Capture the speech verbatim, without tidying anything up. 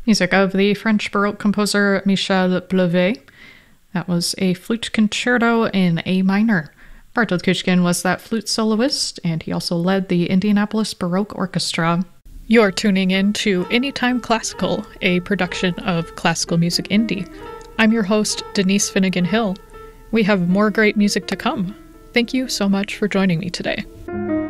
Music of the French Baroque composer Michel Blavet. That was a flute concerto in A minor. Bartold Kuchkin was that flute soloist, and he also led the Indianapolis Baroque Orchestra. You're tuning in to Anytime Classical, a production of Classical Music Indie. I'm your host, Denise Finnegan Hill. We have more great music to come. Thank you so much for joining me today.